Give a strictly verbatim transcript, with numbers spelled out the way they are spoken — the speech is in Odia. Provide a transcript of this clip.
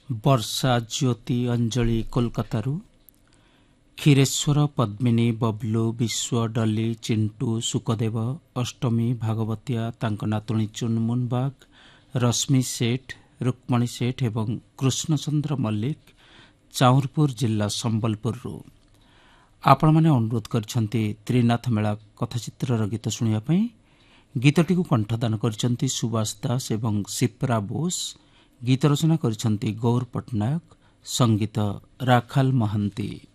ବର୍ଷା, ଜ୍ୟୋତି, ଅଞ୍ଜଳି କୋଲକାତାରୁ, କ୍ଷୀରେଶ୍ୱର, ପଦ୍ମିନୀ, ବବଲୁ, ବିଶ୍ୱ, ଡଲି, ଚିଣ୍ଟୁ, ସୁକଦେବ, ଅଷ୍ଟମୀ, ଭାଗବତିଆ, ତାଙ୍କ ନାତୁଣୀ ଚୁନମୁନ ବାଗ, ରଶ୍ମି ସେଠ, ରୁକ୍ମଣୀ ସେଠ ଏବଂ କୃଷ୍ଣଚନ୍ଦ୍ର ମଲ୍ଲିକ ଚାଉରପୁର ଜିଲ୍ଲା ସମ୍ବଲପୁରରୁ। ଆପଣମାନେ ଅନୁରୋଧ କରିଛନ୍ତି ତ୍ରିନାଥ ମେଳା କଥାଚିତ୍ରର ଗୀତ ଶୁଣିବା ପାଇଁ। ଗୀତଟିକୁ କଣ୍ଠଦାନ କରିଛନ୍ତି ସୁବାସ ଦାସ ଏବଂ ସିପ୍ରା ବୋଷ। ଗୀତ ରଚନା କରିଛନ୍ତି ଗୌର ପଟ୍ଟନାୟକ, ସଙ୍ଗୀତ ରାଖାଲ ମହାନ୍ତି।